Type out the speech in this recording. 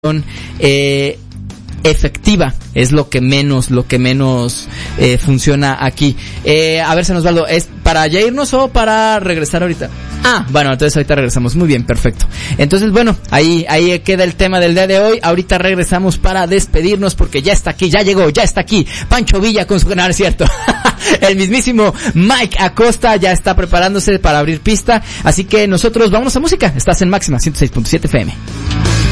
efectiva es lo que menos funciona aquí. A ver, Osvaldo, ¿es para ya irnos o para regresar ahorita? Bueno, entonces ahorita regresamos. Muy bien, perfecto. Entonces, bueno, ahí queda el tema del día de hoy. Ahorita regresamos para despedirnos porque ya está aquí, ya llegó, ya está aquí Pancho Villa con su canal, ¿cierto? El mismísimo Mike Acosta ya está preparándose para abrir pista. Así que nosotros vámonos a música. Estás en Máxima 106.7 FM.